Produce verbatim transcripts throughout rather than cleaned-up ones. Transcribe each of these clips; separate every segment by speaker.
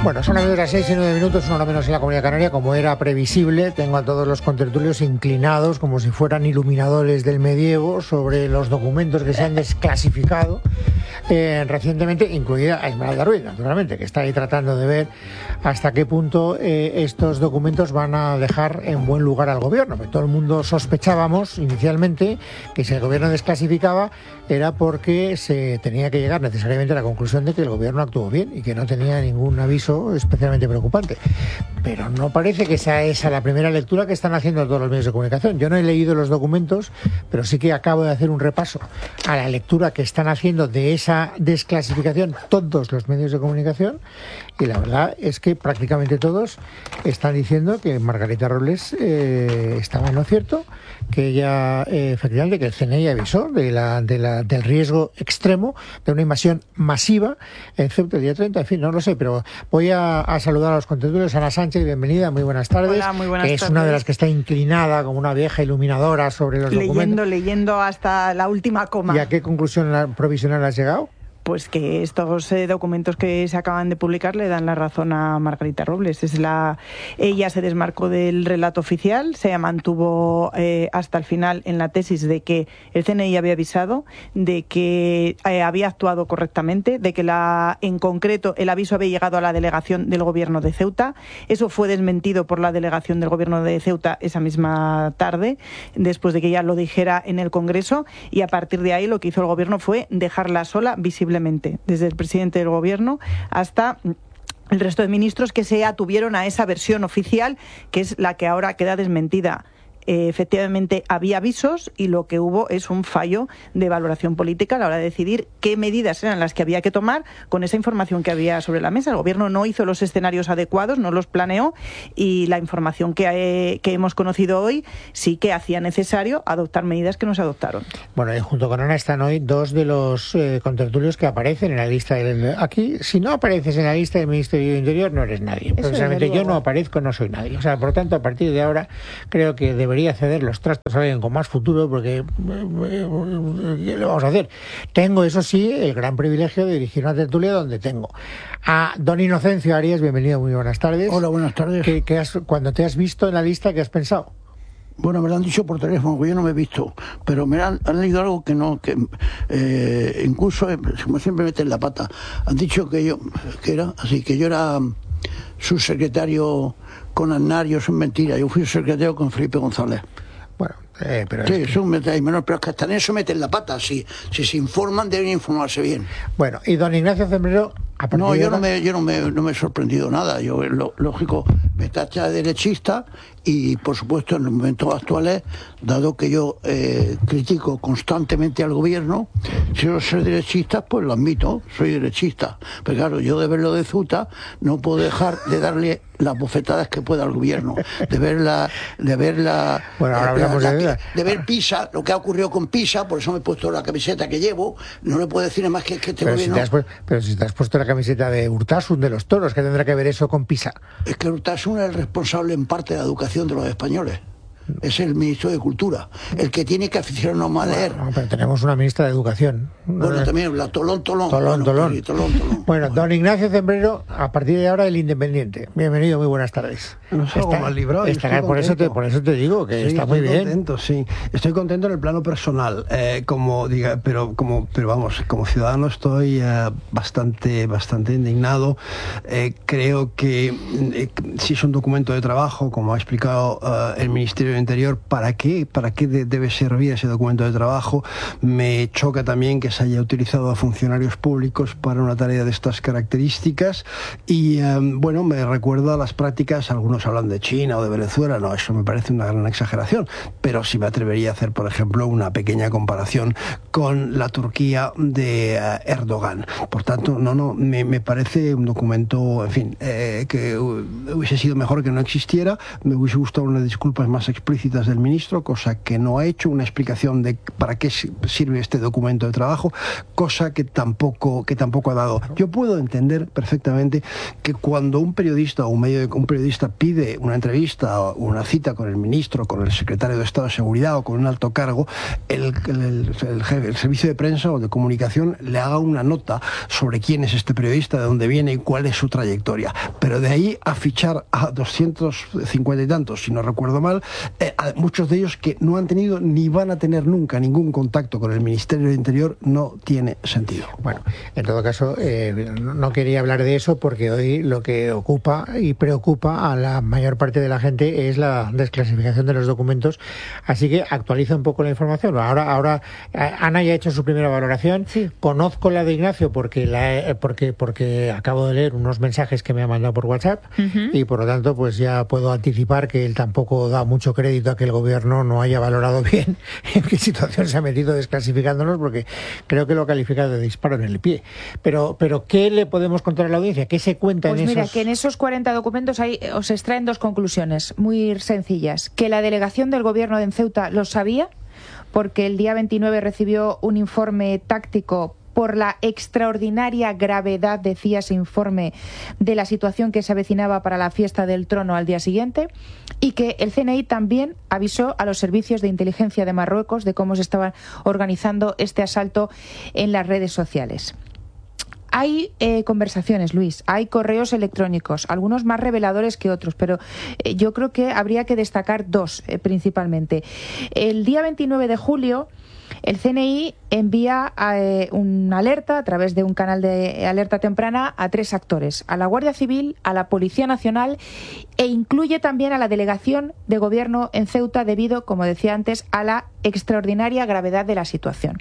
Speaker 1: Bueno, son las las seis y nueve minutos, una hora menos en la Comunidad Canaria. Como era previsible, tengo a todos los contertulios inclinados como si fueran iluminadores del medievo sobre los documentos que se han desclasificado eh, recientemente, incluida a Esmeralda Ruiz, naturalmente, que está ahí tratando de ver hasta qué punto eh, estos documentos van a dejar en buen lugar al gobierno. Porque todo el mundo sospechábamos inicialmente que si el gobierno desclasificaba era porque se tenía que llegar necesariamente a la conclusión de que el gobierno actuó bien y que no tenía ningún aviso especialmente preocupante. Pero no parece que sea esa la primera lectura que están haciendo todos los medios de comunicación. Yo no he leído los documentos, pero sí que acabo de hacer un repaso a la lectura que están haciendo de esa desclasificación todos los medios de comunicación, y la verdad es que prácticamente todos están diciendo que Margarita Robles eh, estaba en lo cierto, que ella eh, efectivamente, que el C N I avisó de la, de la, del riesgo extremo de una invasión masiva en Ceuta el día treinta. En fin, no lo sé, pero voy a, a saludar a los contertulios. Ana Sánchez, bienvenida, muy buenas tardes.
Speaker 2: Hola, muy buenas
Speaker 1: que es
Speaker 2: tardes.
Speaker 1: una de las que está inclinada como una vieja iluminadora sobre los
Speaker 2: leyendo,
Speaker 1: documentos.
Speaker 2: Leyendo hasta la última coma.
Speaker 1: ¿Y a qué conclusión provisional has llegado?
Speaker 2: Pues que estos eh, documentos que se acaban de publicar le dan la razón a Margarita Robles. Es la, ella se desmarcó del relato oficial, se mantuvo eh, hasta el final en la tesis de que el C N I había avisado, de que eh, había actuado correctamente, de que la, en concreto el aviso había llegado a la delegación del gobierno de Ceuta. Eso fue desmentido por la delegación del gobierno de Ceuta esa misma tarde, después de que ella lo dijera en el Congreso, y a partir de ahí lo que hizo el gobierno fue dejarla sola visiblemente, desde el presidente del gobierno hasta el resto de ministros que se atuvieron a esa versión oficial, que es la que ahora queda desmentida. Eh, efectivamente había avisos y lo que hubo es un fallo de valoración política a la hora de decidir qué medidas eran las que había que tomar con esa información que había sobre la mesa. El gobierno no hizo los escenarios adecuados, no los planeó, y la información que, eh, que hemos conocido hoy sí que hacía necesario adoptar medidas que no se adoptaron.
Speaker 1: Bueno, y junto con Ana están hoy dos de los eh, contertulios que aparecen en la lista del... Aquí, si no apareces en la lista del Ministerio de Interior, no eres nadie. Precisamente yo no aparezco, no soy nadie. O sea, por tanto, a partir de ahora creo que debe debería ceder los trastos a alguien con más futuro, porque ¿qué le vamos a hacer? Tengo, eso sí, el gran privilegio de dirigir una tertulia donde tengo a don Inocencio Arias. Bienvenido, muy buenas tardes.
Speaker 3: Hola, buenas tardes.
Speaker 1: ¿Qué, qué has, cuando te has visto en la lista, qué has pensado?
Speaker 3: Bueno, me lo han dicho por teléfono, que yo no me he visto, pero me han, han leído algo que no, que eh, incluso, eh, como siempre meten la pata, han dicho que yo, que era así, que yo era subsecretario con Aznar. Yo soy mentira, yo fui secretario con Felipe González.
Speaker 1: Bueno, eh, pero
Speaker 3: sí,
Speaker 1: es que...
Speaker 3: eso metéis menos, pero es que hasta en eso meten la pata. Si, si se informan, deben informarse bien.
Speaker 1: Bueno, y don Ignacio Zembrero...
Speaker 3: No, yo no me, yo no me, no me he sorprendido nada. Yo, lo, lógico, me tacha de derechista y, por supuesto, en los momentos actuales, dado que yo eh, critico constantemente al gobierno, si yo soy derechista, pues lo admito, soy derechista. Pero claro, yo de verlo de Ceuta no puedo dejar de darle las bofetadas que pueda al gobierno, de ver la, de ver la,
Speaker 1: bueno, ahora hablamos
Speaker 3: la,
Speaker 1: de,
Speaker 3: la, de ver Pisa, lo que ha ocurrido con Pisa. Por eso me he puesto la camiseta que llevo. No le puedo decir más que, que este
Speaker 1: pero
Speaker 3: gobierno...
Speaker 1: Si te has pu- pero si te has puesto la camiseta de Urtasun de los toros, ¿qué tendrá que ver eso con Pisa?
Speaker 3: Es que Urtasun es el responsable en parte de la educación de los españoles. Es el ministro de Cultura, el que tiene que aficionarnos más a leer.
Speaker 1: Bueno, pero tenemos una ministra de Educación.
Speaker 3: Bueno,
Speaker 1: ¿no?
Speaker 3: también la Tolón, Tolón.
Speaker 1: Tolón,
Speaker 3: bueno,
Speaker 1: Tolón.
Speaker 3: Sí, Tolón, Tolón.
Speaker 1: Bueno, don Ignacio Zembrero, a partir de ahora el Independiente. Bienvenido, muy buenas tardes.
Speaker 4: No sé cómo has librado.
Speaker 1: Estará, por, eso te, por eso te digo que
Speaker 4: sí,
Speaker 1: está muy bien.
Speaker 4: Contento, sí. Estoy contento en el plano personal, eh, como diga, pero como, pero vamos, como ciudadano estoy eh, bastante, bastante indignado. Eh, creo que eh, si es un documento de trabajo, como ha explicado eh, el Ministerio del Interior, ¿para qué? ¿Para qué de, debe servir ese documento de trabajo? Me choca también que se haya utilizado a funcionarios públicos para una tarea de estas características y eh, bueno, me recuerda a las prácticas, algunos hablan de China o de Venezuela, no, eso me parece una gran exageración, pero sí me atrevería a hacer, por ejemplo, una pequeña comparación con la Turquía de uh, Erdogan. Por tanto, no, no, me, me parece un documento, en fin, eh, que hubiese sido mejor que no existiera. Me hubiese gustado unas disculpas más explícitas explícitas del ministro, cosa que no ha hecho, una explicación de para qué sirve este documento de trabajo, cosa que tampoco, que tampoco ha dado. Yo puedo entender perfectamente que cuando un periodista o un medio de, un periodista pide una entrevista o una cita con el ministro, con el secretario de Estado de Seguridad o con un alto cargo, el, el, el, el, jefe, el servicio de prensa o de comunicación le haga una nota sobre quién es este periodista, de dónde viene y cuál es su trayectoria. Pero de ahí a fichar a doscientos cincuenta y tantos, si no recuerdo mal, eh, a muchos de ellos que no han tenido ni van a tener nunca ningún contacto con el Ministerio del Interior, no tiene sentido.
Speaker 1: Bueno, en todo caso, eh, no quería hablar de eso porque hoy lo que ocupa y preocupa a la mayor parte de la gente es la desclasificación de los documentos, así que actualiza un poco la información. Ahora, ahora Ana ya ha hecho su primera valoración.
Speaker 2: Sí.
Speaker 1: Conozco la de Ignacio porque la, porque porque acabo de leer unos mensajes que me ha mandado por WhatsApp, uh-huh. y por lo tanto pues ya puedo anticipar que él tampoco da mucho crédito a que el gobierno no haya valorado bien en qué situación se ha metido desclasificándolos, porque creo que lo califica de disparo en el pie. Pero pero ¿qué le podemos contar a la audiencia? ¿Qué se cuenta
Speaker 5: pues
Speaker 1: en
Speaker 5: mira,
Speaker 1: esos...?
Speaker 5: que en esos cuarenta documentos hay, os extraen dos conclusiones muy sencillas. Que la delegación del gobierno de Ceuta lo sabía, porque el día veintinueve recibió un informe táctico por la extraordinaria gravedad, decía ese informe, de la situación que se avecinaba para la fiesta del trono al día siguiente, y que el C N I también avisó a los servicios de inteligencia de Marruecos de cómo se estaba organizando este asalto en las redes sociales. Hay eh, conversaciones, Luis, hay correos electrónicos, algunos más reveladores que otros, pero eh, yo creo que habría que destacar dos eh, principalmente. El día veintinueve de julio, el C N I envía eh, una alerta a través de un canal de alerta temprana a tres actores, a la Guardia Civil, a la Policía Nacional, e incluye también a la Delegación de Gobierno en Ceuta debido, como decía antes, a la extraordinaria gravedad de la situación.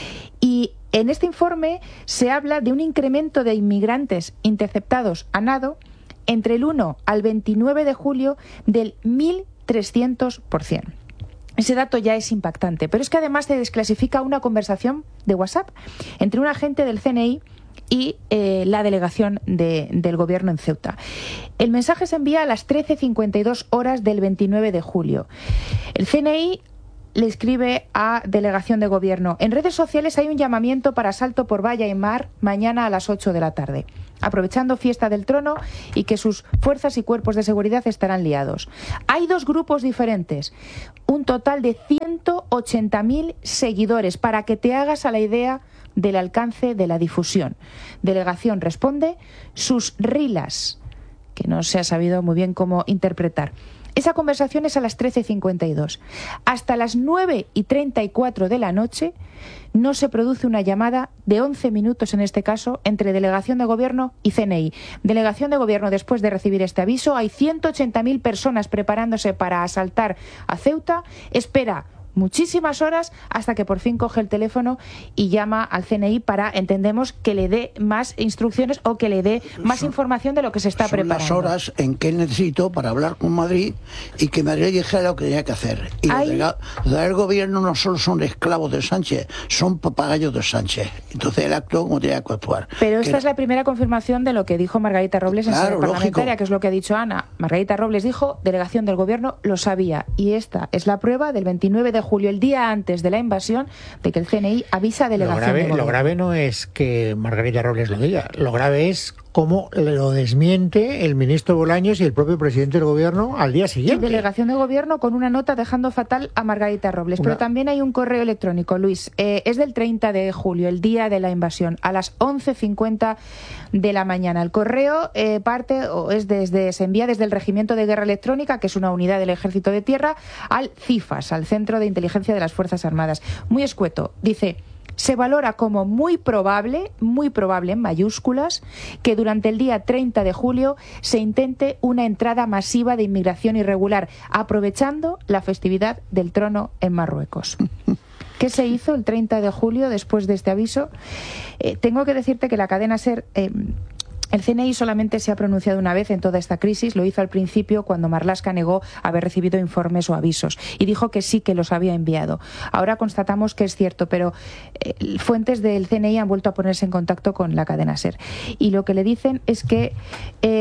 Speaker 5: Y en este informe se habla de un incremento de inmigrantes interceptados a nado entre el uno al veintinueve de julio del mil trescientos por ciento. Ese dato ya es impactante, pero es que además se desclasifica una conversación de WhatsApp entre un agente del C N I y eh, la delegación de, del gobierno en Ceuta. El mensaje se envía a las trece cincuenta y dos horas del veintinueve de julio. El C N I le escribe a delegación de gobierno: en redes sociales hay un llamamiento para asalto por valla y mar mañana a las ocho de la tarde, aprovechando fiesta del trono y que sus fuerzas y cuerpos de seguridad estarán liados. Hay dos grupos diferentes, un total de ciento ochenta mil seguidores, para que te hagas a la idea del alcance de la difusión. Delegación responde: sus rilas, que no se ha sabido muy bien cómo interpretar. Esa conversación es a las trece cincuenta y dos. Hasta las nueve y treinta y cuatro de la noche no se produce una llamada de once minutos, en este caso, entre Delegación de Gobierno y C N I. Delegación de Gobierno, después de recibir este aviso, hay ciento ochenta mil personas preparándose para asaltar a Ceuta, espera muchísimas horas hasta que por fin coge el teléfono y llama al C N I para, entendemos, que le dé más instrucciones o que le dé más son, información de lo que se está
Speaker 3: son
Speaker 5: preparando.
Speaker 3: Son las horas en que necesito para hablar con Madrid y que Madrid dijera lo que tenía que hacer. Y Hay... los del gobierno no solo son esclavos de Sánchez, son papagayos de Sánchez. Entonces él actuó como tenía que actuar.
Speaker 5: Pero esta
Speaker 3: era...
Speaker 5: es la primera confirmación de lo que dijo Margarita Robles en
Speaker 3: claro,
Speaker 5: sede parlamentaria,
Speaker 3: lógico.
Speaker 5: Que es lo que ha dicho Ana. Margarita Robles dijo: delegación del gobierno lo sabía. Y esta es la prueba del veintinueve de julio, el día antes de la invasión, de que el C N I avisa a delegación.
Speaker 1: Lo grave,
Speaker 5: de gobierno.
Speaker 1: Lo grave no es que Margarita Robles lo diga, lo grave es cómo lo desmiente el ministro Bolaños y el propio presidente del gobierno al día siguiente.
Speaker 5: Y delegación de gobierno con una nota dejando fatal a Margarita Robles. Una... Pero también hay un correo electrónico, Luis, eh, es del treinta de julio, el día de la invasión, a las once cincuenta de la mañana. El correo eh, parte o es desde se envía desde el Regimiento de Guerra Electrónica, que es una unidad del Ejército de Tierra, al CIFAS, al Centro de Inteligencia de las Fuerzas Armadas. Muy escueto. Dice: se valora como muy probable, muy probable en mayúsculas, que durante el día treinta de julio se intente una entrada masiva de inmigración irregular, aprovechando la festividad del trono en Marruecos. ¿Qué se hizo el treinta de julio después de este aviso? Eh, tengo que decirte que la cadena SER... Eh, El C N I solamente se ha pronunciado una vez en toda esta crisis, lo hizo al principio cuando Marlaska negó haber recibido informes o avisos y dijo que sí que los había enviado. Ahora constatamos que es cierto, pero eh, fuentes del C N I han vuelto a ponerse en contacto con la cadena SER y lo que le dicen es que eh,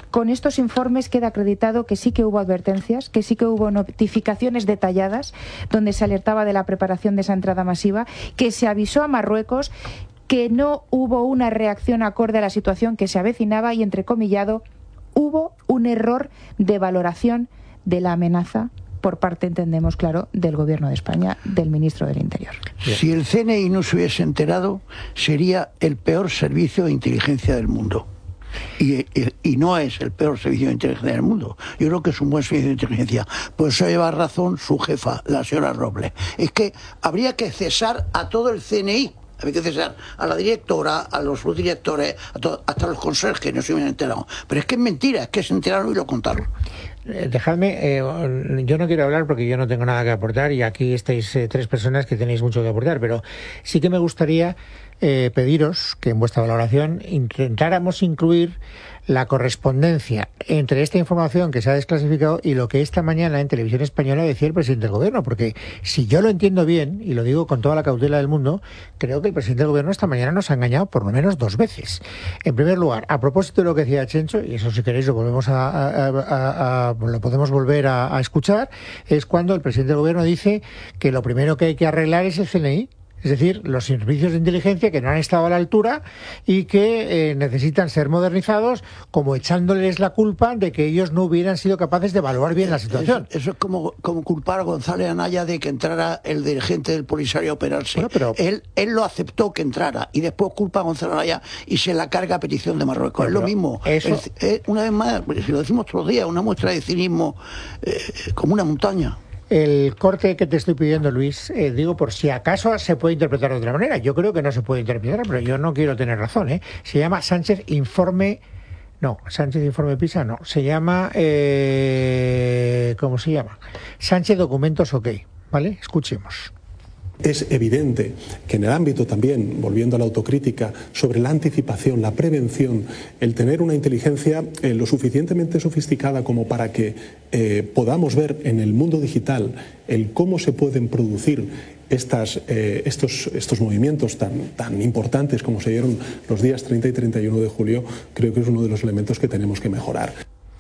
Speaker 5: con estos informes queda acreditado que sí que hubo advertencias, que sí que hubo notificaciones detalladas donde se alertaba de la preparación de esa entrada masiva, que se avisó a Marruecos, que no hubo una reacción acorde a la situación que se avecinaba y, entrecomillado, hubo un error de valoración de la amenaza por parte, entendemos, claro, del Gobierno de España, del Ministro del Interior.
Speaker 3: Si el C N I no se hubiese enterado, sería el peor servicio de inteligencia del mundo. Y, y, y no es el peor servicio de inteligencia del mundo. Yo creo que es un buen servicio de inteligencia. Por eso lleva razón su jefa, la señora Robles. Es que habría que cesar a todo el C N I. Habría que cesar a la directora, a los subdirectores, a todo, hasta los conserjes no se hubieran enterado. Pero es que es mentira, es que se enteraron y lo contaron.
Speaker 1: Dejadme, eh, yo no quiero hablar porque yo no tengo nada que aportar y aquí estáis eh, tres personas que tenéis mucho que aportar, pero sí que me gustaría eh, pediros que en vuestra valoración intentáramos incluir la correspondencia entre esta información que se ha desclasificado y lo que esta mañana en Televisión Española decía el presidente del Gobierno, porque si yo lo entiendo bien, y lo digo con toda la cautela del mundo, creo que el presidente del Gobierno esta mañana nos ha engañado por lo menos dos veces. En primer lugar, a propósito de lo que decía Chencho, y eso si queréis lo volvemos a, a, a, a lo podemos volver a, a escuchar, es cuando el presidente del Gobierno dice que lo primero que hay que arreglar es el C N I. Es decir, los servicios de inteligencia que no han estado a la altura y que eh, necesitan ser modernizados, como echándoles la culpa de que ellos no hubieran sido capaces de evaluar bien la situación.
Speaker 3: Eso, eso es como, como culpar a González Anaya de que entrara el dirigente del Polisario a operarse.
Speaker 1: Bueno, pero...
Speaker 3: él, él lo aceptó que entrara y después culpa a González Anaya y se la carga a petición de Marruecos. Bueno, es lo mismo.
Speaker 1: Eso...
Speaker 3: Es, es, una vez más, si lo decimos todos los días, una muestra de cinismo eh, como una montaña.
Speaker 1: El corte que te estoy pidiendo, Luis, eh, digo por si acaso se puede interpretar de otra manera. Yo creo que no se puede interpretar, pero yo no quiero tener razón, ¿eh? Se llama Sánchez Informe... No, Sánchez Informe Pisa, no. Se llama... Eh, ¿Cómo se llama? Sánchez Documentos OK, ¿vale? Escuchemos.
Speaker 6: Es evidente que en el ámbito también, volviendo a la autocrítica, sobre la anticipación, la prevención, el tener una inteligencia eh, lo suficientemente sofisticada como para que eh, podamos ver en el mundo digital el cómo se pueden producir estas, eh, estos, estos movimientos tan, tan importantes como se dieron los días treinta y treinta y uno de julio, creo que es uno de los elementos que tenemos que mejorar.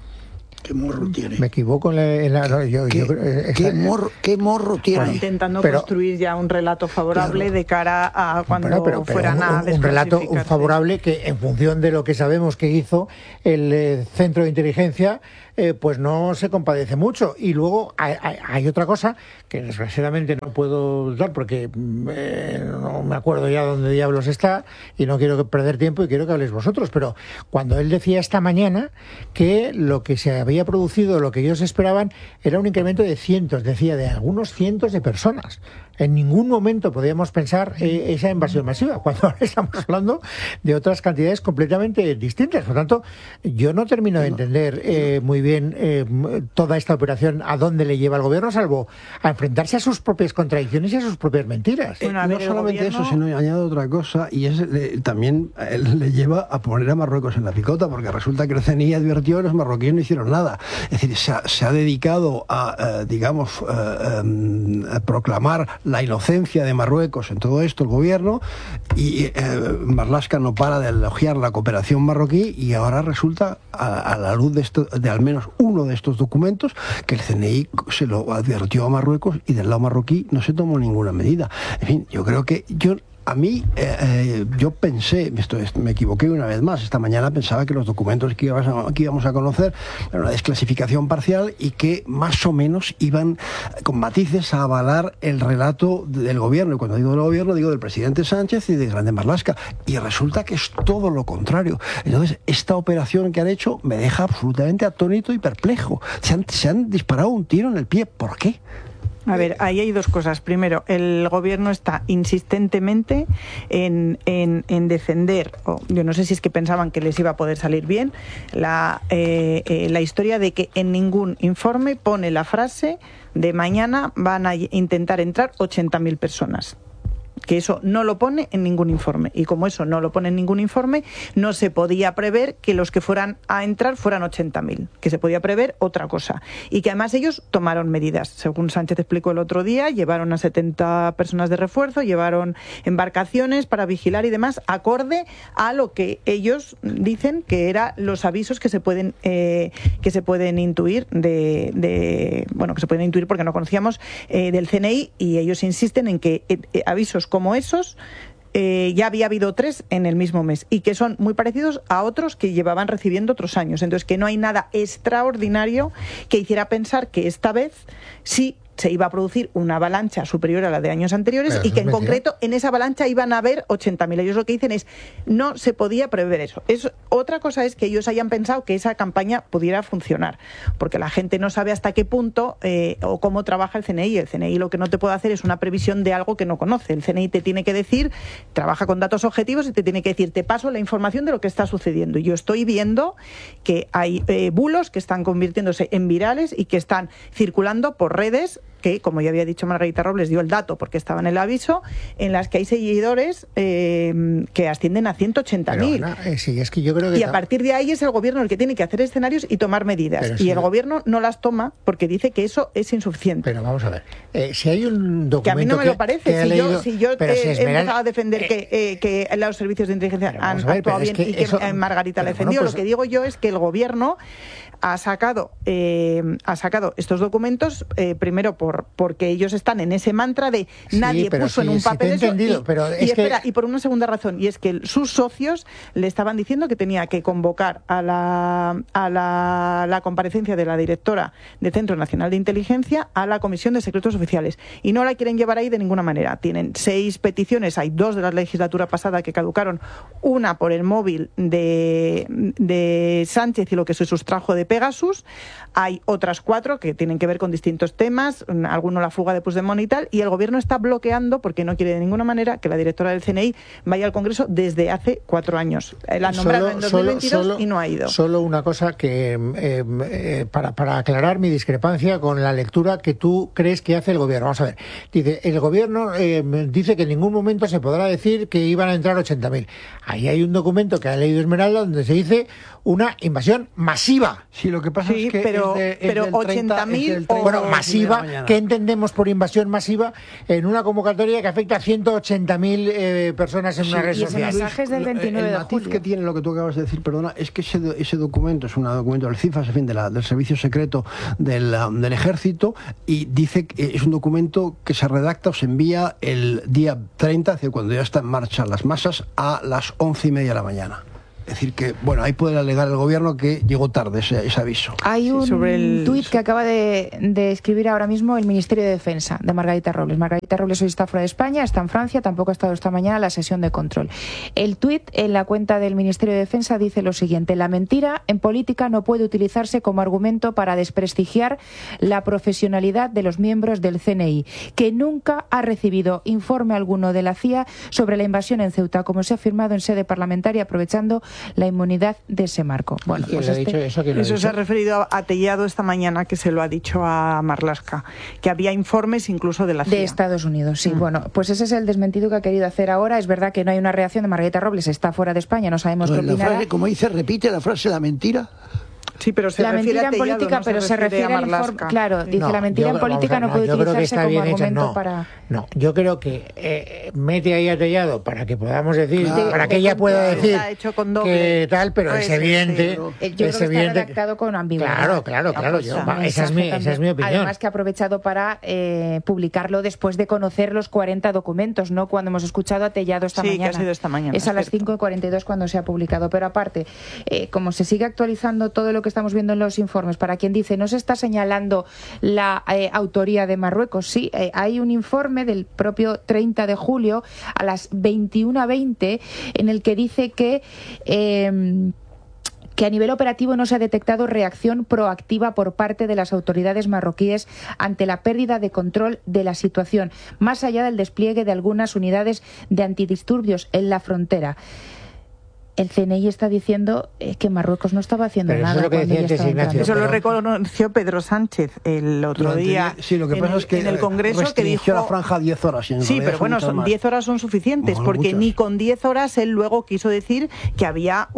Speaker 3: ¿Qué morro tiene?
Speaker 1: Me equivoco en la... En la no, yo,
Speaker 3: ¿Qué,
Speaker 1: yo, esta,
Speaker 3: ¿qué, morro, ¿Qué morro tiene?
Speaker 2: Bueno, intentando
Speaker 1: pero,
Speaker 2: construir ya un relato favorable claro, de cara a cuando
Speaker 1: bueno, pero, pero
Speaker 2: fueran
Speaker 1: un,
Speaker 2: a
Speaker 1: un, un relato un favorable que, en función de lo que sabemos que hizo el eh, Centro de Inteligencia, eh, pues no se compadece mucho. Y luego hay, hay, hay otra cosa que desgraciadamente no puedo dar porque eh, no me acuerdo ya dónde diablos está y no quiero perder tiempo y quiero que habléis vosotros, pero cuando él decía esta mañana que lo que se había producido, lo que ellos esperaban, era un incremento de cientos, decía, de algunos cientos de personas. En ningún momento podíamos pensar eh, esa invasión masiva, cuando ahora estamos hablando de otras cantidades completamente distintas. Por lo tanto, yo no termino de entender eh, muy bien eh, toda esta operación, a dónde le lleva el gobierno, salvo a enfrentarse a sus propias contradicciones y a sus propias mentiras.
Speaker 4: Eh, no solamente gobierno... eso, sino añado otra cosa, y es eh, también eh, le lleva a poner a Marruecos en la picota, porque resulta que el C N I advirtió y los marroquíes no hicieron nada. Es decir, se ha, se ha dedicado a, eh, digamos, eh, eh, a proclamar la inocencia de Marruecos en todo esto, el gobierno, y eh, Marlaska no para de elogiar la cooperación marroquí, y ahora resulta, a, a la luz de, esto, de al menos uno de estos documentos, que el C N I se lo advirtió a Marruecos y del lado marroquí no se tomó ninguna medida. En fin, yo creo que yo... A mí, eh, eh, yo pensé, esto, me equivoqué una vez más, esta mañana pensaba que los documentos que íbamos, a, que íbamos a conocer eran una desclasificación parcial y que más o menos iban con matices a avalar el relato del gobierno. Y cuando digo del gobierno, digo del presidente Sánchez y de Grande Marlaska. Y resulta que es todo lo contrario. Entonces, esta operación que han hecho me deja absolutamente atónito y perplejo. Se han, se han disparado un tiro en el pie. ¿Por qué?
Speaker 2: A ver, ahí hay dos cosas. Primero, el gobierno está insistentemente en, en, en defender, o yo no sé si es que pensaban que les iba a poder salir bien, la, eh, eh, la historia de que en ningún informe pone la frase de mañana van a intentar entrar ochenta mil personas. que eso no lo pone en ningún informe. Y como eso no lo pone en ningún informe, no se podía prever que los que fueran a entrar fueran ochenta mil, que se podía prever otra cosa. Y que además ellos tomaron medidas. Según Sánchez explicó el otro día, llevaron a setenta personas de refuerzo, llevaron embarcaciones para vigilar y demás, acorde a lo que ellos dicen que eran los avisos que se pueden eh, que se pueden intuir de, de bueno, que se pueden intuir porque no conocíamos eh, del C N I, y ellos insisten en que eh, avisos como como esos eh, ya había habido tres en el mismo mes y que son muy parecidos a otros que llevaban recibiendo otros años. Entonces, que no hay nada extraordinario que hiciera pensar que esta vez sí se iba a producir una avalancha superior a la de años anteriores. Pero y que en mentira. Concreto en esa avalancha iban a haber ochenta mil. Ellos lo que dicen es no se podía prever eso. Es, otra cosa es que ellos hayan pensado que esa campaña pudiera funcionar, porque la gente no sabe hasta qué punto eh, o cómo trabaja el C N I. El C N I lo que no te puede hacer es una previsión de algo que no conoce. El C N I te tiene que decir, trabaja con datos objetivos y te tiene que decir, te paso la información de lo que está sucediendo. Y yo estoy viendo que hay eh, bulos que están convirtiéndose en virales y que están circulando por redes que, como ya había dicho Margarita Robles, dio el dato porque estaba en el aviso, en las que hay seguidores eh, que ascienden a ciento ochenta mil.
Speaker 1: Eh, sí, es que yo creo que
Speaker 2: y a partir de ahí es el gobierno el que tiene que hacer escenarios y tomar medidas. Pero y sí, el gobierno no las toma porque dice que eso es insuficiente.
Speaker 1: Pero vamos a ver, eh, si hay un documento que...
Speaker 2: Que a mí no me
Speaker 1: que,
Speaker 2: lo parece. Si
Speaker 1: leído,
Speaker 2: yo, si yo
Speaker 1: eh,
Speaker 2: si
Speaker 1: he
Speaker 2: empezado a defender eh, que, eh, que los servicios de inteligencia han ver, actuado bien que y que eso, Margarita le defendió, bueno, pues, lo que digo yo es que el gobierno ha sacado eh, ha sacado estos documentos eh, primero por porque ellos están en ese mantra de nadie sí, puso sí, en un papel
Speaker 1: sí
Speaker 2: eso y,
Speaker 1: pero
Speaker 2: y, espera, que... y por una segunda razón, y es que sus socios le estaban diciendo que tenía que convocar a la a la, la comparecencia de la directora del Centro Nacional de Inteligencia a la Comisión de Secretos Oficiales, y no la quieren llevar ahí de ninguna manera. Tienen seis peticiones, hay dos de la legislatura pasada que caducaron, una por el móvil de, de Sánchez y lo que se sustrajo de Pegasus, hay otras cuatro que tienen que ver con distintos temas, alguno la fuga de Puigdemont y tal, y el gobierno está bloqueando porque no quiere de ninguna manera que la directora del C N I vaya al Congreso desde hace cuatro años. La nombraron en dos mil veintidós
Speaker 1: solo,
Speaker 2: y no ha ido.
Speaker 1: Solo una cosa que eh, eh, para, para aclarar mi discrepancia con la lectura que tú crees que hace el gobierno. Vamos a ver, dice, el gobierno eh, dice que en ningún momento se podrá decir que iban a entrar ochenta mil. Ahí hay un documento que ha leído Esmeralda donde se dice una invasión masiva.
Speaker 4: Sí, lo que pasa
Speaker 2: sí,
Speaker 4: es que
Speaker 2: pero,
Speaker 4: es de, es
Speaker 2: pero ochenta mil
Speaker 1: bueno, masiva, ¿qué entendemos por invasión masiva en una convocatoria que afecta a ciento ochenta mil eh, personas en sí, una red
Speaker 5: y
Speaker 1: social?
Speaker 5: Ese mensaje es del veintinueve
Speaker 4: el
Speaker 5: de
Speaker 4: matiz
Speaker 5: julio.
Speaker 4: Que tiene lo que tú acabas de decir, perdona, es que ese, ese documento es un documento del CIFAS, en fin, de la, del Servicio Secreto del, um, del Ejército, y dice que es un documento que se redacta o se envía el día treinta, es decir, cuando ya está en marcha las masas, a las once y media de la mañana. Es decir que, bueno, ahí puede alegar el gobierno que llegó tarde ese, ese aviso.
Speaker 5: Hay un
Speaker 2: sí, sobre el...
Speaker 5: tuit que acaba de, de escribir ahora mismo el Ministerio de Defensa de Margarita Robles. Margarita Robles hoy está fuera de España, está en Francia, tampoco ha estado esta mañana en la sesión de control. El tuit en la cuenta del Ministerio de Defensa dice lo siguiente: la mentira en política no puede utilizarse como argumento para desprestigiar la profesionalidad de los miembros del C N I, que nunca ha recibido informe alguno de la C I A sobre la invasión en Ceuta, como se ha afirmado en sede parlamentaria, aprovechando la inmunidad de ese marco. Bueno,
Speaker 1: ¿Quién
Speaker 5: pues
Speaker 1: le ha
Speaker 5: este...
Speaker 1: dicho eso? ¿Quién lo ha
Speaker 2: Eso
Speaker 1: dicho?
Speaker 2: se ha referido a Tellado esta mañana, que se lo ha dicho a Marlaska, que había informes incluso de la C I A.
Speaker 5: De Estados Unidos, sí.
Speaker 2: Mm.
Speaker 5: Bueno, pues ese es el desmentido que ha querido hacer ahora. Es verdad que no hay una reacción de Margarita Robles, está fuera de España, no sabemos qué opinará.
Speaker 3: Como dice, repite la frase la mentira.
Speaker 2: Sí, pero se
Speaker 5: la
Speaker 2: refiere
Speaker 5: mentira
Speaker 2: a Tellado,
Speaker 5: en política,
Speaker 2: no
Speaker 5: pero se refiere, se refiere al informe. Claro, dice
Speaker 1: no,
Speaker 5: la mentira
Speaker 1: yo,
Speaker 5: en política
Speaker 1: ver,
Speaker 5: no puede
Speaker 1: yo
Speaker 5: utilizarse como argumento
Speaker 1: no,
Speaker 5: para...
Speaker 1: No, yo creo que eh, mete ahí a Tellado para que podamos decir,
Speaker 2: claro,
Speaker 1: para
Speaker 2: de,
Speaker 1: que ella pueda
Speaker 2: de,
Speaker 1: decir
Speaker 2: hecho con
Speaker 1: que tal, pero
Speaker 2: pues,
Speaker 1: es evidente.
Speaker 5: Sí, yo
Speaker 1: es
Speaker 5: creo que
Speaker 1: evidente,
Speaker 5: está redactado con ambigüedad.
Speaker 1: Claro, claro, claro. Yo,
Speaker 5: no,
Speaker 1: esa, es mi, esa es mi opinión.
Speaker 5: Además que ha aprovechado para eh, publicarlo después de conocer los cuarenta documentos, ¿no? Cuando hemos escuchado a Tellado esta
Speaker 2: sí,
Speaker 5: mañana.
Speaker 2: Que ha sido esta mañana.
Speaker 5: Es a las cinco y cuarenta y dos cuando se ha publicado. Pero aparte, eh, como se sigue actualizando todo lo que estamos viendo en los informes, para quien dice no se está señalando la eh, autoría de Marruecos, sí, eh, hay un informe del propio treinta de julio a las veintiuna veinte en el que dice que eh, que a nivel operativo no se ha detectado reacción proactiva por parte de las autoridades marroquíes ante la pérdida de control de la situación, más allá del despliegue de algunas unidades de antidisturbios en la frontera. el C N I está diciendo eh, que Marruecos no estaba haciendo
Speaker 1: Pero eso
Speaker 5: nada.
Speaker 1: es lo que
Speaker 5: cuando
Speaker 1: decía
Speaker 5: ella
Speaker 1: antes
Speaker 5: estaba
Speaker 1: Ignacio.
Speaker 2: Eso
Speaker 5: entrando.
Speaker 2: lo reconoció Pedro Sánchez el otro
Speaker 4: Durante-
Speaker 2: día
Speaker 4: sí, lo que
Speaker 2: en,
Speaker 4: pasa
Speaker 2: el,
Speaker 4: es que
Speaker 2: en el Congreso, que
Speaker 4: restringió
Speaker 2: dijo...
Speaker 4: la franja a diez horas. Y en
Speaker 2: Sí,
Speaker 4: realidad
Speaker 2: pero
Speaker 4: son
Speaker 2: bueno,
Speaker 4: muchas
Speaker 2: son
Speaker 4: más.
Speaker 2: diez horas son suficientes,
Speaker 4: Bueno,
Speaker 2: porque
Speaker 4: muchas.
Speaker 2: ni con diez horas él luego quiso decir que había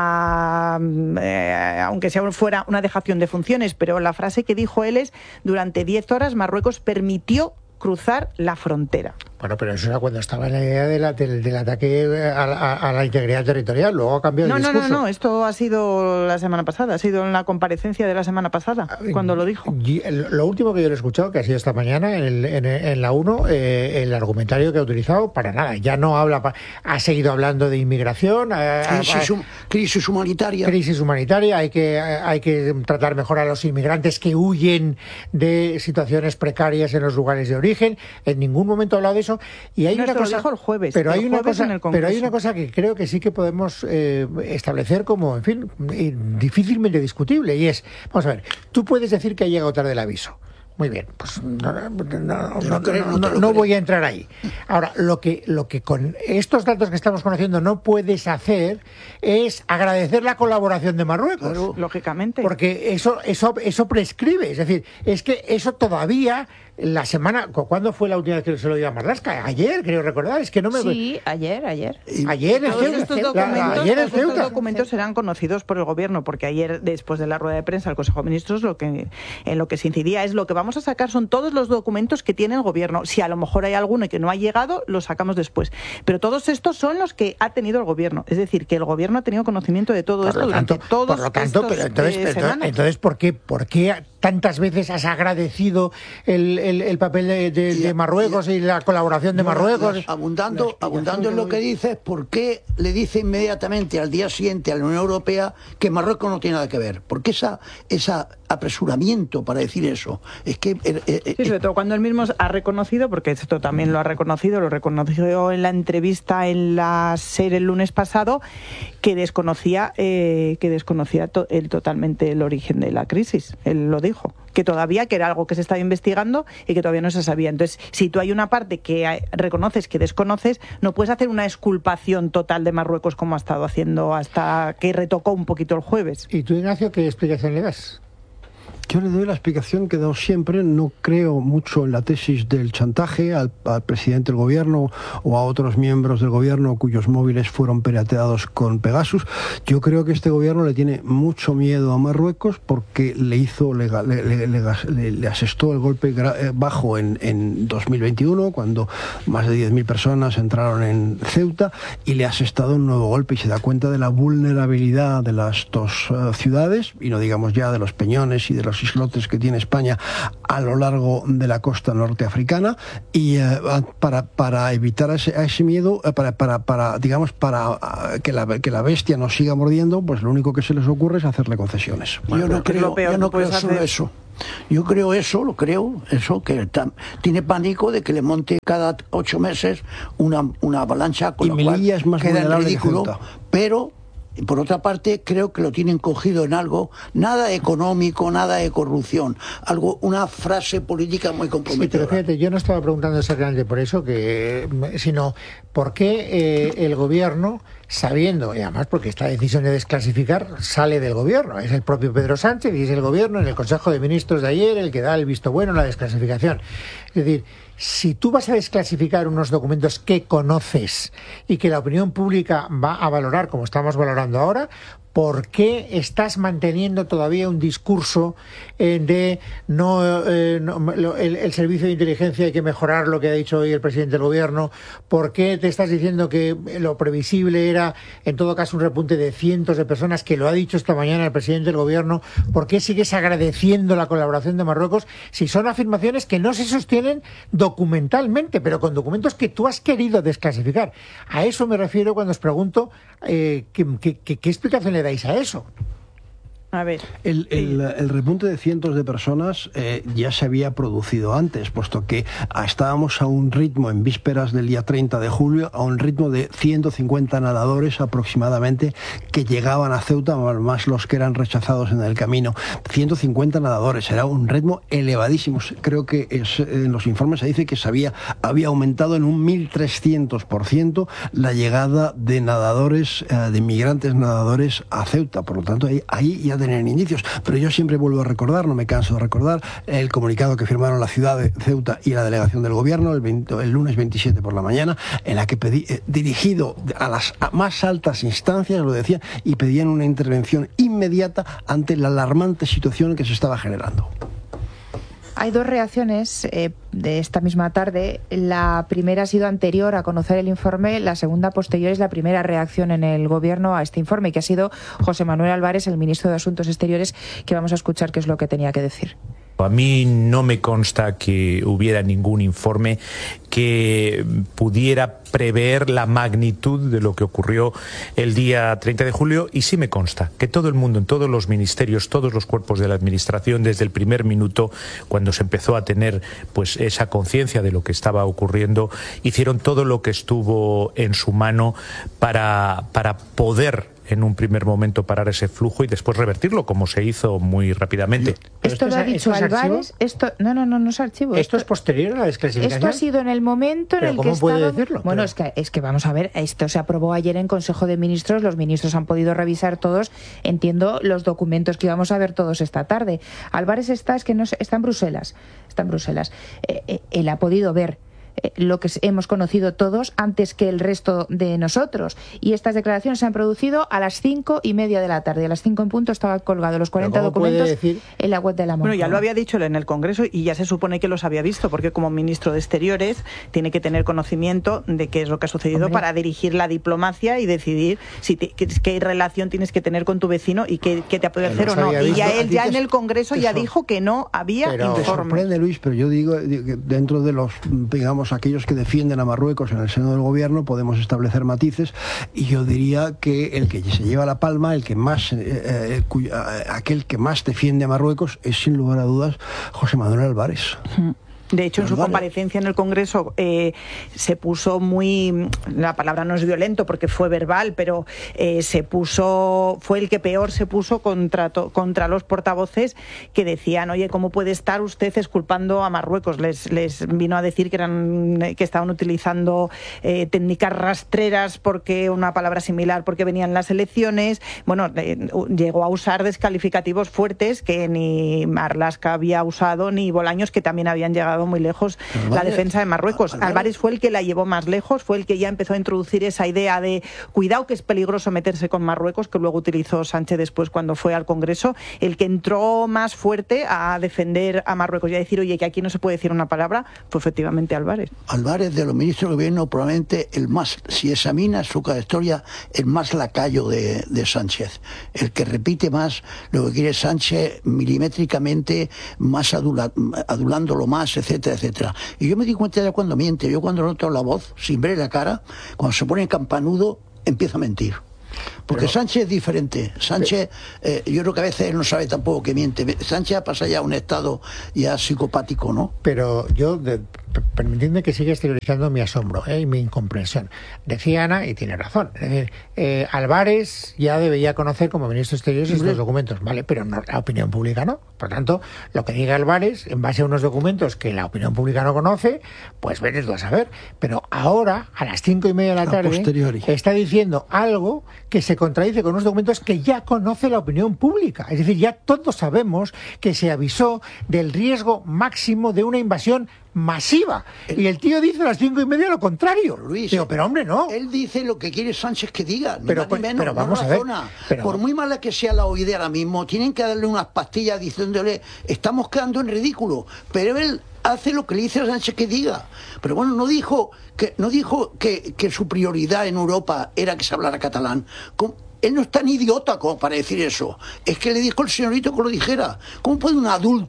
Speaker 2: una, eh, aunque sea fuera una dejación de funciones, pero la frase que dijo él es: durante diez horas Marruecos permitió cruzar la frontera.
Speaker 1: Bueno, pero eso era cuando estaba en la idea de la, del, del ataque a, a, a la integridad territorial. Luego ha cambiado
Speaker 2: No,
Speaker 1: el
Speaker 2: no,
Speaker 1: discurso.
Speaker 2: no, no, esto ha sido la semana pasada, ha sido en la comparecencia de la semana pasada, cuando lo dijo.
Speaker 1: Y lo último que yo le he escuchado, que ha sido esta mañana en, el, en, en la uno, eh, el argumentario que ha utilizado, para nada. Ya no habla, pa- ha seguido hablando de inmigración, a- a-
Speaker 3: Crisis, hum- crisis humanitaria.
Speaker 1: crisis humanitaria, hay que, hay que tratar mejor a los inmigrantes que huyen de situaciones precarias en los lugares de origen. En ningún momento ha hablado de eso. Y hay
Speaker 2: No,
Speaker 1: una
Speaker 2: esto lo
Speaker 1: cosa,
Speaker 2: dijo el jueves,
Speaker 1: pero
Speaker 2: el
Speaker 1: hay una
Speaker 2: jueves
Speaker 1: cosa,
Speaker 2: en el
Speaker 1: pero hay
Speaker 2: Congreso.
Speaker 1: una cosa que creo que sí que podemos eh, establecer como, en fin, eh, difícilmente discutible, y es, vamos a ver, tú puedes decir que ha llegado tarde el aviso. Muy bien, pues no, no, no,
Speaker 3: Te
Speaker 1: no,
Speaker 3: lo creo,
Speaker 1: no,
Speaker 3: no te
Speaker 1: no,
Speaker 3: lo
Speaker 1: no
Speaker 3: creo.
Speaker 1: voy a entrar ahí. Ahora, lo que, lo que con estos datos que estamos conociendo no puedes hacer es agradecer la colaboración de Marruecos.
Speaker 3: Claro.
Speaker 2: Lógicamente.
Speaker 1: Porque eso, eso, eso prescribe. Es decir, es que eso todavía, la semana, ¿cu- ¿cuándo fue la última vez que se lo dio a Marlaska? Ayer, creo recordar. Es que no me.
Speaker 5: Sí, ayer, ayer.
Speaker 1: Ayer el
Speaker 2: Todos
Speaker 1: Ceuta.
Speaker 2: estos
Speaker 1: La-
Speaker 2: documentos,
Speaker 1: ayer el
Speaker 2: todos estos
Speaker 1: Ceuta.
Speaker 2: documentos serán conocidos por el gobierno, porque ayer, después de la rueda de prensa del Consejo de Ministros, lo que en lo que se incidía es: lo que vamos a sacar son todos los documentos que tiene el gobierno. Si a lo mejor hay alguno que no ha llegado, lo sacamos después. Pero todos estos son los que ha tenido el gobierno. Es decir, que el gobierno ha tenido conocimiento de todo
Speaker 1: Por
Speaker 2: esto
Speaker 1: lo
Speaker 2: durante
Speaker 1: tanto,
Speaker 2: todos
Speaker 1: por lo tanto,
Speaker 2: estos
Speaker 1: pero entonces,
Speaker 2: eh,
Speaker 1: pero entonces,
Speaker 2: semanas.
Speaker 1: entonces, ¿por qué, por qué tantas veces has agradecido el, el, el papel de, de- de
Speaker 3: Y-
Speaker 1: Marruecos y, la colaboración de Marruecos?
Speaker 3: Abundando, abundando en lo que dices, ¿por qué le dice inmediatamente al día siguiente a la Unión Europea que Marruecos no tiene nada que ver? ¿Por qué esa, esa apresuramiento para decir eso? Es que... eh, eh,
Speaker 2: Sí, sobre todo cuando él mismo ha reconocido, porque esto también lo ha reconocido, lo reconoció en la entrevista en la SER el lunes pasado, que desconocía eh, que desconocía to- el, totalmente el origen de la crisis. Él lo dijo, que todavía, que era algo que se estaba investigando y que todavía no se sabía. Entonces, si tú hay una parte que hay- reconoces que desconoces, no puedes hacer una exculpación total de Marruecos como ha estado haciendo hasta que retocó un poquito el jueves.
Speaker 1: ¿Y tú, Ignacio, qué explicación le das?
Speaker 4: Yo le doy la explicación que he dado siempre. No creo mucho en la tesis del chantaje al, al presidente del gobierno o a otros miembros del gobierno cuyos móviles fueron pirateados con Pegasus. Yo creo que este gobierno le tiene mucho miedo a Marruecos porque le hizo, le, le, le, le, le asestó el golpe gra- bajo en, en dos mil veintiuno, cuando más de diez mil personas entraron en Ceuta, y le ha asestado un nuevo golpe, y se da cuenta de la vulnerabilidad de las dos uh, ciudades, y no digamos ya de los peñones y de los islotes que tiene España a lo largo de la costa norteafricana, y uh, para, para evitar ese, a ese miedo, uh, para, para, para digamos para uh, que, la, que la bestia nos siga mordiendo, pues lo único que se les ocurre es hacerle concesiones.
Speaker 3: yo no
Speaker 2: es
Speaker 3: creo,
Speaker 2: lo peor
Speaker 3: yo
Speaker 2: que
Speaker 3: no creo
Speaker 2: puedes
Speaker 3: solo
Speaker 2: hacer.
Speaker 3: eso. Yo creo eso, lo creo, eso, que tam- tiene pánico de que le monte cada ocho meses una, una avalancha, con
Speaker 4: Y
Speaker 3: lo cual
Speaker 4: Melilla es más
Speaker 3: queda en
Speaker 4: vulnerable que
Speaker 3: ridículo,
Speaker 4: Ceuta.
Speaker 3: pero... Y por otra parte, creo que lo tienen cogido en algo, nada económico, nada de corrupción, algo, una frase política muy
Speaker 1: Sí, pero
Speaker 3: comprometedora.
Speaker 1: fíjate, yo no estaba preguntando exactamente por eso, que, sino por qué eh, el gobierno, sabiendo, y además porque esta decisión de desclasificar sale del gobierno, es el propio Pedro Sánchez y es el gobierno en el Consejo de Ministros de ayer el que da el visto bueno a la desclasificación. Es decir, si tú vas a desclasificar unos documentos que conoces y que la opinión pública va a valorar como estamos valorando ahora, ¿por qué estás manteniendo todavía un discurso eh, de no, eh, no lo- el, el servicio de inteligencia hay que mejorar, lo que ha dicho hoy el presidente del gobierno? ¿Por qué te estás diciendo que lo previsible era en todo caso un repunte de cientos de personas, que lo ha dicho esta mañana el presidente del gobierno? ¿Por qué sigues agradeciendo la colaboración de Marruecos si son afirmaciones que no se sostienen documentalmente, pero con documentos que tú has querido desclasificar? A eso me refiero cuando os pregunto eh, ¿qué, qué, qué, qué explicación le dais a eso?
Speaker 2: A ver.
Speaker 4: El, el, el repunte de cientos de personas eh, ya se había producido antes, puesto que estábamos a un ritmo en vísperas del día treinta de julio, a un ritmo de ciento cincuenta nadadores aproximadamente que llegaban a Ceuta, más los que eran rechazados en el camino. ciento cincuenta nadadores, era un ritmo elevadísimo. Creo que es, en los informes se dice que se había, había aumentado en un mil trescientos por ciento la llegada de nadadores, eh, de inmigrantes nadadores a Ceuta. Por lo tanto, ahí, ahí ya tener indicios, pero yo siempre vuelvo a recordar, no me canso de recordar, el comunicado que firmaron la ciudad de Ceuta y la delegación del gobierno el, veinte, el lunes veintisiete por la mañana, en la que pedí, eh, dirigido a las más altas instancias, lo decía, y pedían una intervención inmediata ante la alarmante situación que se estaba generando.
Speaker 5: Hay dos reacciones eh, de esta misma tarde. La primera ha sido anterior a conocer el informe, la segunda posterior es la primera reacción en el Gobierno a este informe, que ha sido José Manuel Álvarez, el ministro de Asuntos Exteriores, que vamos a escuchar qué es lo que tenía que decir.
Speaker 7: A mí no me consta que hubiera ningún informe que pudiera prever la magnitud de lo que ocurrió el día treinta de julio, y sí me consta que todo el mundo, en todos los ministerios, todos los cuerpos de la administración, desde el primer minuto, cuando se empezó a tener pues esa conciencia de lo que estaba ocurriendo, hicieron todo lo que estuvo en su mano para, para poder en un primer momento parar ese flujo y después revertirlo, como se hizo muy rápidamente.
Speaker 5: Esto lo ha dicho Álvarez. Esto, no, no, no, no es archivo.
Speaker 1: ¿Esto, esto es posterior a la desclasificación?
Speaker 5: Esto ha sido en el momento en
Speaker 1: ¿Pero
Speaker 5: el
Speaker 1: cómo
Speaker 5: que
Speaker 1: puede
Speaker 5: estaba...
Speaker 1: decirlo?
Speaker 5: Bueno,
Speaker 1: Pero...
Speaker 5: es que es que vamos a ver, esto se aprobó ayer en Consejo de Ministros, los ministros han podido revisar todos, entiendo, los documentos que íbamos a ver todos esta tarde. Álvarez está, es que no está en Bruselas, está en Bruselas. Eh, eh, él ha podido ver lo que hemos conocido todos antes que el resto de nosotros, y estas declaraciones se han producido a las cinco y media de la tarde. A las cinco en punto estaban colgados los cuarenta documentos decir... en la web de la Moncloa.
Speaker 2: Bueno, ya lo había dicho él en el Congreso y ya se supone que los había visto, porque como ministro de Exteriores tiene que tener conocimiento de qué es lo que ha sucedido. Hombre, para dirigir la diplomacia y decidir si te, qué, qué relación tienes que tener con tu vecino y qué, qué te puede hacer o no. Y ya él ya en el Congreso ya dijo que no había
Speaker 4: pero
Speaker 2: informe.
Speaker 4: Me sorprende, Luis, pero yo digo que dentro de los, digamos, aquellos que defienden a Marruecos en el seno del gobierno podemos establecer matices, y yo diría que el que se lleva la palma, el que más, eh, eh, cuya, aquel que más defiende a Marruecos es sin lugar a dudas José Manuel Álvarez.
Speaker 2: Mm. De hecho, en su comparecencia en el Congreso eh, se puso muy, la palabra no es violento porque fue verbal, pero eh, se puso, fue el que peor se puso contra, to, contra los portavoces que decían, oye, ¿cómo puede estar usted exculpando a Marruecos? Les, les vino a decir que eran, que estaban utilizando eh, técnicas rastreras, porque una palabra similar, porque venían las elecciones. Bueno, eh, llegó a usar descalificativos fuertes que ni Marlaska había usado, ni Bolaños, que también habían llegado muy lejos Álvarez, la defensa de Marruecos. Álvarez. Álvarez fue el que la llevó más lejos, fue el que ya empezó a introducir esa idea de cuidado que es peligroso meterse con Marruecos, que luego utilizó Sánchez después cuando fue al Congreso, el que entró más fuerte a defender a Marruecos y a decir, oye, que aquí no se puede decir una palabra, fue efectivamente Álvarez.
Speaker 3: Álvarez, de los ministros del gobierno, probablemente el más, si examina su trayectoria, el más lacayo de, de Sánchez, el que repite más lo que quiere Sánchez milimétricamente, más adula, adulándolo más, etcétera, etcétera. Y yo me di cuenta ya cuando miente. Yo cuando noto la voz, sin ver la cara, cuando se pone campanudo, empieza a mentir. Porque pero, Sánchez es diferente. Sánchez, eh, yo creo que a veces él no sabe tampoco que miente. Sánchez pasa ya a un estado ya psicopático, ¿no?
Speaker 1: Pero yo, de, permitidme que siga exteriorizando mi asombro ¿eh? y mi incomprensión. Decía Ana, y tiene razón, es decir, eh, Álvarez ya debería conocer como ministro de Exteriores estos documentos, ¿vale? Pero no, la opinión pública no. Por tanto, lo que diga Álvarez, en base a unos documentos que la opinión pública no conoce, pues vete tú a saber. Pero ahora, a las cinco y media de la tarde, está diciendo algo que se contradice con unos documentos que ya conoce la opinión pública. Es decir, ya todos sabemos que se avisó del riesgo máximo de una invasión masiva. El, y el tío dice a las cinco y media lo contrario.
Speaker 3: Luis,
Speaker 1: Digo, pero hombre, no.
Speaker 3: Él dice lo que quiere Sánchez que diga, ni
Speaker 1: pero,
Speaker 3: más ni menos,
Speaker 1: pero vamos
Speaker 3: no
Speaker 1: a ver. Pero...
Speaker 3: Por muy mala que sea la oída ahora mismo, tienen que darle unas pastillas diciéndole, estamos quedando en ridículo. Pero él hace lo que le dice a Sánchez que diga. Pero bueno, no dijo que no dijo que, que su prioridad en Europa era que se hablara catalán. ¿Cómo? Él no es tan idiota como para decir eso. Es que le dijo el señorito que lo dijera. ¿Cómo puede un adulto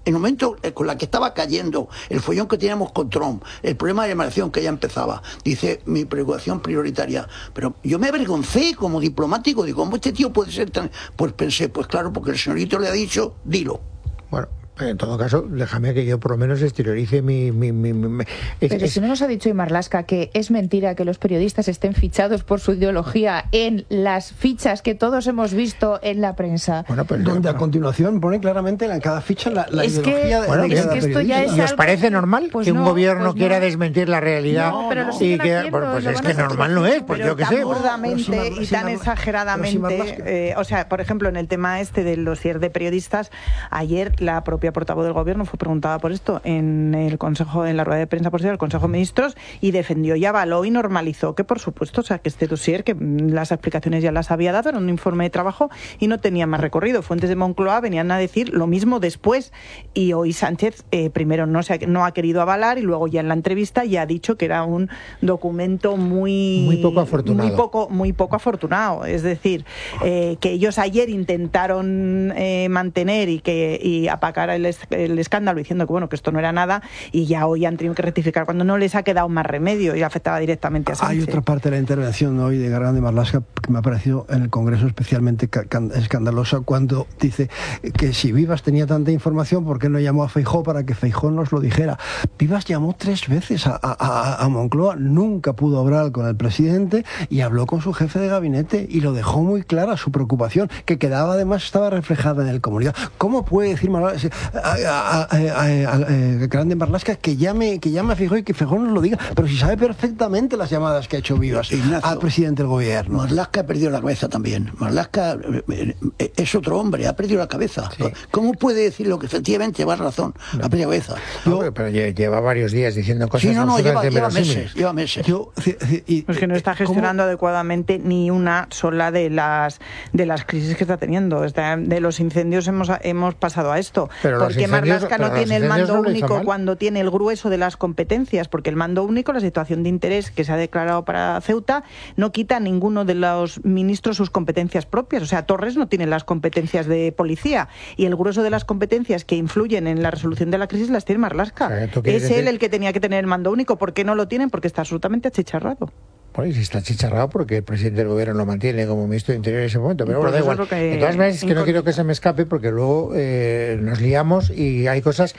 Speaker 3: en el momento con la que estaba cayendo, el follón que teníamos con Trump, el problema de la inmigración que ya empezaba, dice, mi preocupación prioritaria. Pero yo me avergoncé como diplomático, digo, ¿cómo este tío puede ser tan...? Pues pensé, pues claro, porque el señorito le ha dicho, dilo.
Speaker 1: Bueno, en todo caso, déjame que yo por lo menos exteriorice mi... mi, mi, mi es,
Speaker 5: Pero
Speaker 1: es...
Speaker 5: si no nos ha dicho hoy Marlaska que es mentira que los periodistas estén fichados por su ideología en las fichas que todos hemos visto en la prensa.
Speaker 1: Bueno, pues,
Speaker 4: donde
Speaker 1: bueno.
Speaker 4: a continuación pone claramente en cada ficha la, la
Speaker 5: Es que-
Speaker 4: ideología de,
Speaker 1: Bueno,
Speaker 4: de
Speaker 1: es
Speaker 4: cada
Speaker 5: que esto ya
Speaker 4: periodista.
Speaker 5: es
Speaker 1: ¿Y os
Speaker 5: algo
Speaker 1: parece
Speaker 5: que-
Speaker 1: normal
Speaker 5: pues
Speaker 1: que un
Speaker 5: no,
Speaker 1: gobierno
Speaker 5: pues no.
Speaker 1: quiera desmentir la realidad?
Speaker 5: No, pero lo
Speaker 1: y
Speaker 5: siguen
Speaker 1: que,
Speaker 5: haciendo,
Speaker 1: bueno, pues
Speaker 5: lo
Speaker 1: es
Speaker 5: van
Speaker 1: que
Speaker 5: a hacer
Speaker 1: normal no es, pues
Speaker 2: pero
Speaker 1: yo qué
Speaker 2: tan
Speaker 1: sé.
Speaker 2: burdamente
Speaker 4: Pero si Mar-
Speaker 2: y
Speaker 4: si
Speaker 2: tan
Speaker 4: Mar-
Speaker 2: exageradamente,
Speaker 4: pero si Marlaska-
Speaker 2: eh, o sea, por ejemplo, en el tema este del dossier de periodistas, ayer la propia portavoz del gobierno fue preguntada por esto en el Consejo, en la rueda de prensa por del Consejo de Ministros, y defendió y avaló y normalizó que, por supuesto, o sea, que este dossier, que las explicaciones ya las había dado, era un informe de trabajo y no tenía más recorrido. Fuentes de Moncloa venían a decir lo mismo después, y hoy Sánchez eh, primero no se ha, no ha querido avalar y luego ya en la entrevista ya ha dicho que era un documento muy
Speaker 1: Muy poco afortunado.
Speaker 2: muy poco muy poco afortunado. Es decir, eh, que ellos ayer intentaron eh, mantener y que y apacar el, es- el escándalo diciendo que bueno, que esto no era nada, y ya hoy han tenido que rectificar cuando no les ha quedado más remedio y afectaba directamente a Sánchez.
Speaker 4: Hay otra parte de la intervención hoy de Gargán de Marlaska que me ha parecido en el Congreso especialmente ca- can- escandalosa, cuando dice que si Vivas tenía tanta información, ¿por qué no llamó a Feijóo para que Feijóo nos lo dijera? Vivas llamó tres veces a, a- a- a Moncloa, nunca pudo hablar con el presidente y habló con su jefe de gabinete y lo dejó muy clara su preocupación, que quedaba además, estaba reflejada en el comunicado. ¿Cómo puede decir Marlaska, a, a, a, a, a, a Gargán de Marlaska que llame, que llame a Feijóo y que Feijóo nos lo diga? Pero si sabe perfectamente las llamadas que ha hecho Vivas
Speaker 3: Ignacio,
Speaker 4: al presidente del gobierno.
Speaker 3: Marlaska ha perdido la cabeza también. Marlaska eh, eh, es otro hombre, ha perdido la cabeza.
Speaker 1: Sí.
Speaker 3: ¿Cómo puede decir lo que efectivamente lleva razón? Ha perdido la cabeza.
Speaker 1: No, pero lle- lleva varios días diciendo cosas
Speaker 3: Sí, no, no, lleva,
Speaker 1: absolutamente
Speaker 3: lleva
Speaker 1: verosímiles.
Speaker 3: meses, lleva meses.
Speaker 4: Yo, ci- ci- y-
Speaker 2: Pues que no está
Speaker 4: ¿cómo?
Speaker 2: gestionando adecuadamente ni una sola de las de las crisis que está teniendo. Está- de los incendios hemos hemos pasado a esto.
Speaker 1: Pero los
Speaker 2: porque
Speaker 1: incendios-
Speaker 2: Marlaska
Speaker 1: pero
Speaker 2: no
Speaker 1: los
Speaker 2: tiene el
Speaker 1: incendios
Speaker 2: mando
Speaker 1: no lo hizo
Speaker 2: único
Speaker 1: mal.
Speaker 2: cuando tiene el grueso de las competencias, porque el mando único, la situación de interés que se ha declarado para Ceuta, no quita a ninguno de los ministros sus competencias propias. O sea, Torres no tiene las competencias de policía, y el grueso de las competencias que influyen en la resolución de la crisis las tiene Marlaska.
Speaker 1: O sea, ¿tú quieres
Speaker 2: Es
Speaker 1: decir-
Speaker 2: él el que tenía que tener el mando único. ¿Por qué no lo tienen? Porque está absolutamente achicharrado.
Speaker 1: Bueno, y si está chicharrado porque el presidente del gobierno lo mantiene como ministro de Interior en ese momento. Pero
Speaker 2: Pues
Speaker 1: bueno, da
Speaker 2: eso
Speaker 1: igual.
Speaker 2: es lo que-
Speaker 1: De todas maneras, es que no
Speaker 2: incógnita.
Speaker 1: quiero que se me escape porque luego eh, nos liamos y hay cosas...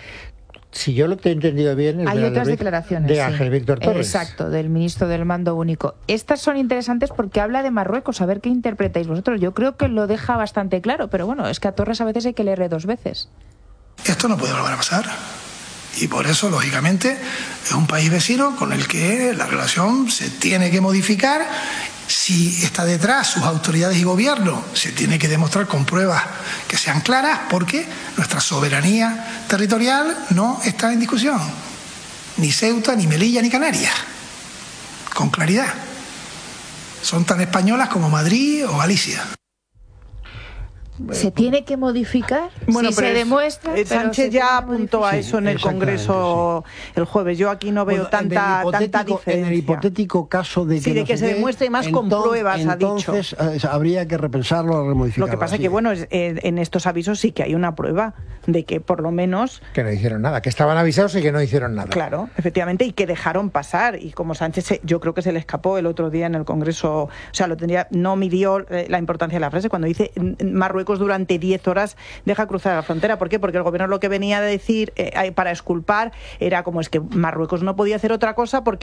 Speaker 1: Si yo lo que he entendido bien... es
Speaker 5: Hay
Speaker 1: de la
Speaker 5: otras
Speaker 1: ley
Speaker 5: declaraciones.
Speaker 1: De
Speaker 5: sí.
Speaker 1: Ángel Víctor Torres.
Speaker 5: Exacto, del ministro del Mando Único. Estas son interesantes porque habla de Marruecos. A ver qué interpretáis vosotros. Yo creo que lo deja bastante claro, pero bueno, es que a Torres a veces hay que leerle dos veces.
Speaker 8: Esto no puede volver a pasar. Y por eso, lógicamente, es un país vecino con el que la relación se tiene que modificar. Si está detrás sus autoridades y gobierno, se tiene que demostrar con pruebas que sean claras, porque nuestra soberanía territorial no está en discusión. Ni Ceuta, ni Melilla, ni Canarias. Con claridad. Son tan españolas como Madrid o Galicia.
Speaker 5: ¿Se tiene que modificar?
Speaker 2: Bueno,
Speaker 5: si
Speaker 2: pero
Speaker 5: se
Speaker 2: es-
Speaker 5: demuestra.
Speaker 2: eh,
Speaker 5: pero
Speaker 2: Sánchez
Speaker 5: se
Speaker 2: ya
Speaker 5: tiene que
Speaker 2: apuntó a
Speaker 5: modificar.
Speaker 2: eso en el
Speaker 4: exactamente,
Speaker 2: Congreso el jueves. Yo aquí no veo
Speaker 4: Bueno, en el
Speaker 2: tanta, tanta
Speaker 4: hipotético-
Speaker 2: diferencia.
Speaker 4: En el hipotético caso de que,
Speaker 2: Sí, de
Speaker 4: no
Speaker 2: que
Speaker 4: sé
Speaker 2: se
Speaker 4: qué,
Speaker 2: demuestre más con
Speaker 4: enton-
Speaker 2: pruebas, ha dicho.
Speaker 4: entonces eh, habría que repensarlo o remodificarlo.
Speaker 2: Lo que pasa
Speaker 4: sí.
Speaker 2: que, bueno, es, eh, en estos avisos sí que hay una prueba de que por lo menos,
Speaker 1: Que no hicieron nada. Que estaban avisados y que no hicieron nada.
Speaker 2: claro, efectivamente, y que dejaron pasar. Y como Sánchez, se- yo creo que se le escapó el otro día en el Congreso, o sea, lo tendría, no midió eh, la importancia de la frase cuando dice "N- Marruecos durante diez horas deja cruzar la frontera". ¿Por qué? Porque el gobierno lo que venía a decir eh, para exculpar era como es que Marruecos no podía hacer otra cosa porque